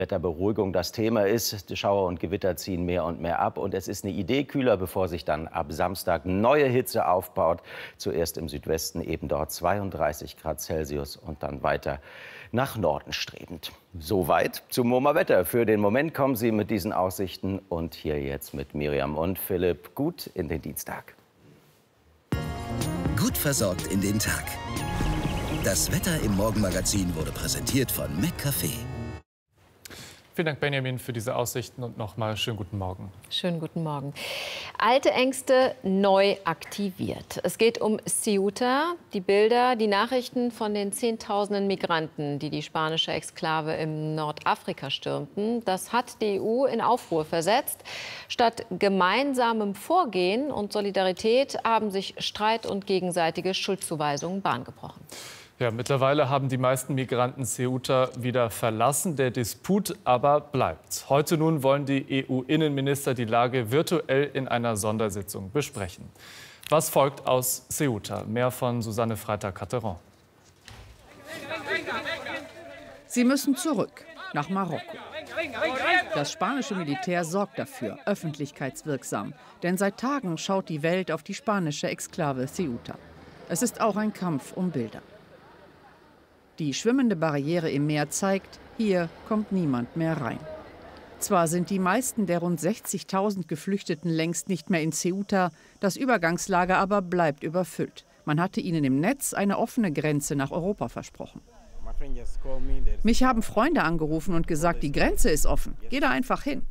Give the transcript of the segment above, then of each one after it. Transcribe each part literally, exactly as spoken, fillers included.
Wetterberuhigung das Thema ist. Die Schauer und Gewitter ziehen mehr und mehr ab. Und es ist eine Idee kühler, bevor sich dann ab Samstag neue Hitze aufbaut. Zuerst im Südwesten, eben dort zweiunddreißig Grad Celsius und dann weiter nach Norden strebend. Soweit zum MoMA-Wetter. Für den Moment kommen Sie mit diesen Aussichten und hier jetzt mit Miriam und Philipp gut in den Dienstag. Gut versorgt in den Tag. Das Wetter im Morgenmagazin wurde präsentiert von McCafé. Vielen Dank, Benjamin, für diese Aussichten und nochmal schönen guten Morgen. Schönen guten Morgen. Alte Ängste neu aktiviert. Es geht um Ceuta. Die Bilder, die Nachrichten von den Zehntausenden Migranten, die die spanische Exklave im Nordafrika stürmten, das hat die E U in Aufruhr versetzt. Statt gemeinsamem Vorgehen und Solidarität haben sich Streit und gegenseitige Schuldzuweisungen Bahn gebrochen. Ja, mittlerweile haben die meisten Migranten Ceuta wieder verlassen. Der Disput aber bleibt. Heute nun wollen die E U-Innenminister die Lage virtuell in einer Sondersitzung besprechen. Was folgt aus Ceuta? Mehr von Susanne Freitag-Catteron. Sie müssen zurück nach Marokko. Das spanische Militär sorgt dafür, öffentlichkeitswirksam. Denn seit Tagen schaut die Welt auf die spanische Exklave Ceuta. Es ist auch ein Kampf um Bilder. Die schwimmende Barriere im Meer zeigt, hier kommt niemand mehr rein. Zwar sind die meisten der rund sechzigtausend Geflüchteten längst nicht mehr in Ceuta, das Übergangslager aber bleibt überfüllt. Man hatte ihnen im Netz eine offene Grenze nach Europa versprochen. Mich haben Freunde angerufen und gesagt, die Grenze ist offen, geh da einfach hin.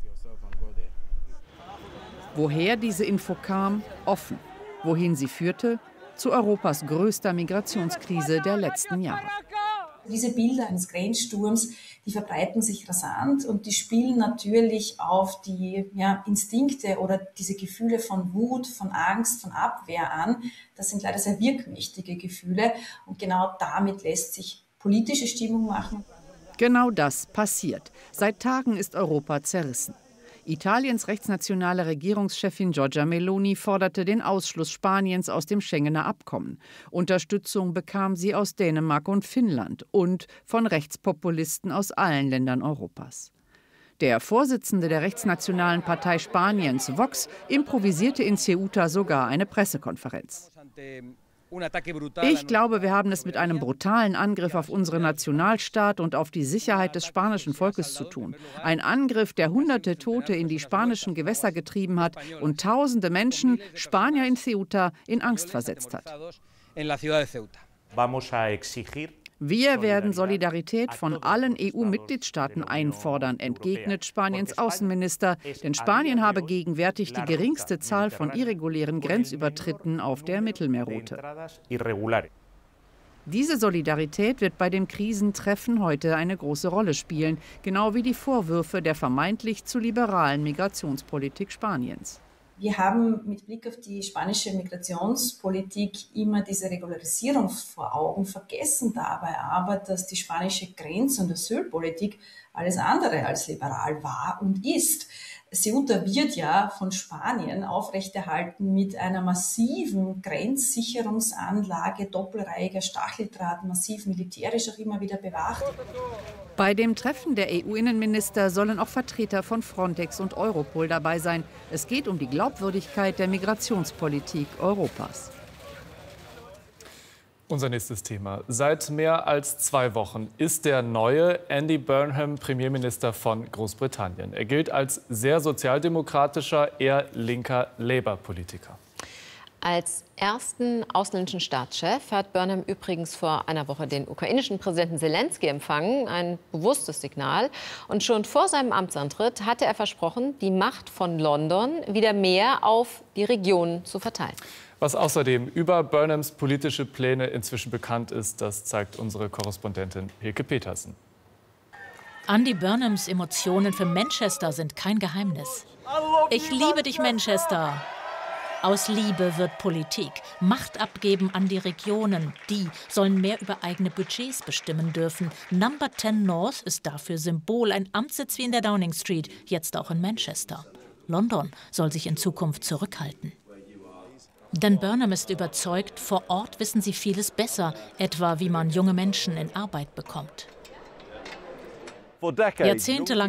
Woher diese Info kam? Offen. Wohin sie führte? Zu Europas größter Migrationskrise der letzten Jahre. Diese Bilder eines Grenzsturms, die verbreiten sich rasant und die spielen natürlich auf die ja, Instinkte oder diese Gefühle von Wut, von Angst, von Abwehr an. Das sind leider sehr wirkmächtige Gefühle und genau damit lässt sich politische Stimmung machen. Genau das passiert. Seit Tagen ist Europa zerrissen. Italiens rechtsnationale Regierungschefin Giorgia Meloni forderte den Ausschluss Spaniens aus dem Schengener Abkommen. Unterstützung bekam sie aus Dänemark und Finnland und von Rechtspopulisten aus allen Ländern Europas. Der Vorsitzende der rechtsnationalen Partei Spaniens, Vox, improvisierte in Ceuta sogar eine Pressekonferenz. Ich glaube, wir haben es mit einem brutalen Angriff auf unseren Nationalstaat und auf die Sicherheit des spanischen Volkes zu tun. Ein Angriff, der hunderte Tote in die spanischen Gewässer getrieben hat und tausende Menschen, Spanier in Ceuta, in Angst versetzt hat. Wir werden Solidarität von allen E U-Mitgliedstaaten einfordern, entgegnet Spaniens Außenminister. Denn Spanien habe gegenwärtig die geringste Zahl von irregulären Grenzübertritten auf der Mittelmeerroute. Diese Solidarität wird bei dem Krisentreffen heute eine große Rolle spielen, genau wie die Vorwürfe der vermeintlich zu liberalen Migrationspolitik Spaniens. Wir haben mit Blick auf die spanische Migrationspolitik immer diese Regularisierung vor Augen, vergessen dabei aber, dass die spanische Grenz- und Asylpolitik alles andere als liberal war und ist. Ceuta wird ja von Spanien aufrechterhalten mit einer massiven Grenzsicherungsanlage, doppelreihiger Stacheldraht, massiv militärisch auch immer wieder bewacht. Bei dem Treffen der E U-Innenminister sollen auch Vertreter von Frontex und Europol dabei sein. Es geht um die Glaubwürdigkeit der Migrationspolitik Europas. Unser nächstes Thema. Seit mehr als zwei Wochen ist der neue Andy Burnham Premierminister von Großbritannien. Er gilt als sehr sozialdemokratischer, eher linker Labour-Politiker. Als ersten ausländischen Staatschef hat Burnham übrigens vor einer Woche den ukrainischen Präsidenten Selenskyj empfangen. Ein bewusstes Signal. Und schon vor seinem Amtsantritt hatte er versprochen, die Macht von London wieder mehr auf die Regionen zu verteilen. Was außerdem über Burnhams politische Pläne inzwischen bekannt ist, das zeigt unsere Korrespondentin Hilke Petersen. Andy Burnhams Emotionen für Manchester sind kein Geheimnis. Ich liebe dich, Manchester. Aus Liebe wird Politik. Macht abgeben an die Regionen. Die sollen mehr über eigene Budgets bestimmen dürfen. Number zehn North ist dafür Symbol. Ein Amtssitz wie in der Downing Street, jetzt auch in Manchester. London soll sich in Zukunft zurückhalten. Denn Burnham ist überzeugt, vor Ort wissen sie vieles besser, etwa wie man junge Menschen in Arbeit bekommt. Jahrzehntelang